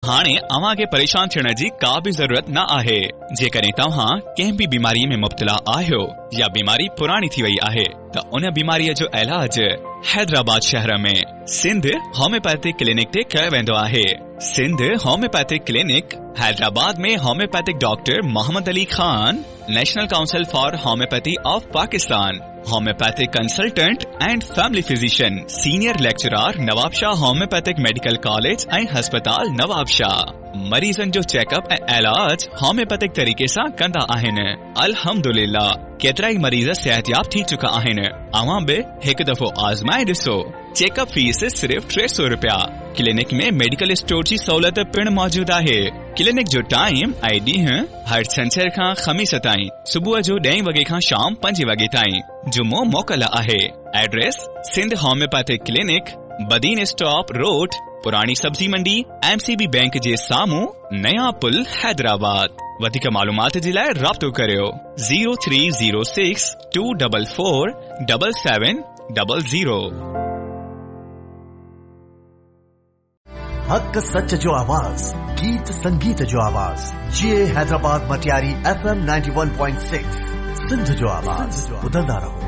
हाणे अव्हां खे परेशान थियण जी का बि ज़रूरत न आहे। जेकॾहिं तव्हां कंहिं बि बीमारी में मुब्तला आहियो या बीमारी पुराणी थी वई आहे त उन बीमारीअ जो इलाज हैदराबाद शहर में सिंध होम्योपैथिक क्लिनिक ते कयो वेंदो आहे। सिंध होम्योपैथिक क्लिनिक हैदराबाद में homeopathic doctor Mohammad Ali Khan, national council for homeopathy of Pakistan, homeopathic consultant and family physician, senior lecturer Nawab Shah homeopathic medical college ऐं हस्पताल नवाब शाह। मरीजन जो चेकअप ऐं इलाज होम्योपैथिक तरीके सां कंदा आहिनि। अल्हम्दुलिल्लाह केतिरा ई मरीज सेहतयाब थी चुका आहिनि। अव्हां बि हिकु दफ़ो आज़माए ॾिसो। चेकअप फीस सिर्फ 300 रुपया। क्लिनिक में मेडिकल स्टोर जी सहूलियत पिण मौजूद आहे। क्लिनिक जो टाइम ऐं ॾींहुं हर छंछर खां ख़मीस ताईं सुबुह जो 10 वॻे खां शाम 5 वॻे ताईं। जुमो मोकल आहे। Address Sindh homeopathic clinic, Badin stop road, पुरानी सब्जी मंडी, MCB बैंक जे साम्हूं, नया पुल, हैदराबाद। वधीक मालूमात जे लाइ राब्तो करियो 0306 244 7700। हक सच जो आवाज, गीत संगीत जो आवाज, ये हैदराबाद मटियारी FM 91.6 सिंध जो आवाज। ॿुधंदा रहो।